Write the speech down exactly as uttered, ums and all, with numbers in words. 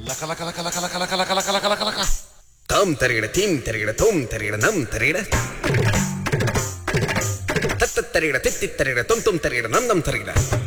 லக்க லக்க லக்க லக்க லக்க லக்க லக்க லக்க லக்க லக்க லக்க தாம் தருகிட தீம் தருகிட தோம் தருகிட நம் தருகிட தத்த தருகிட தித்தி தருகிட தொம் தொம் தருகிட நம் நம் தருகிட